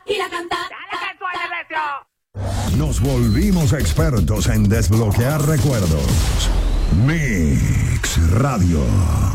y la canta. Nos volvimos expertos en desbloquear recuerdos. Mix Radio.